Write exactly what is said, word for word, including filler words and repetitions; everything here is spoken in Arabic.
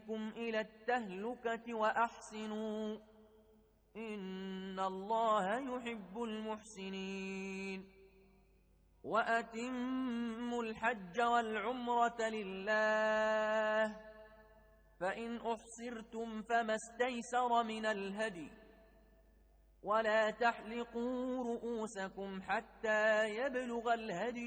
بكم إلى التهلكة وأحسنوا إن الله يحب المحسنين وأتموا الحج والعمرة لله فإن أحصرتم فما استيسر من الهدي ولا تحلقوا رؤوسكم حتى يبلغ الهدي